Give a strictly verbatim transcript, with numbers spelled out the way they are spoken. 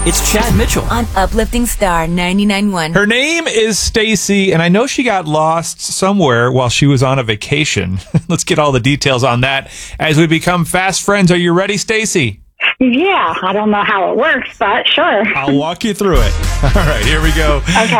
It's Chad Mitchell on Uplifting Star ninety-nine point one. Her name is Stacy, and I know she got lost somewhere while she was on a vacation. Let's get all the details on that as we become fast friends. Are you ready, Stacy? Yeah, I don't know how it works, but sure. I'll walk you through it. All right, here we go. Okay.